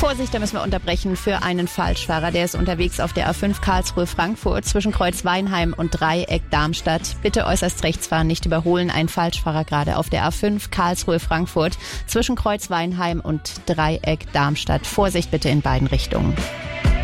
Vorsicht, da müssen wir unterbrechen für einen Falschfahrer. Der ist unterwegs auf der A5 Karlsruhe-Frankfurt zwischen Kreuz Weinheim und Dreieck Darmstadt. Bitte äußerst rechts fahren, nicht überholen. Ein Falschfahrer gerade auf der A5 Karlsruhe-Frankfurt zwischen Kreuz Weinheim und Dreieck Darmstadt. Vorsicht bitte in beiden Richtungen.